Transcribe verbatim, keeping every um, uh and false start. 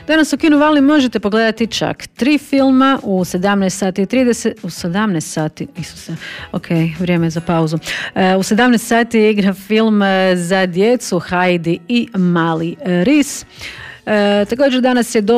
Danas u Kinu Vali možete pogledati čak tri filma u sedamnaest sati i trideset, u sedamnaest sati, Isuse, ok, vrijeme je za pauzu. U sedamnaest sati igra film za djecu Heidi i Mali ris. Također danas je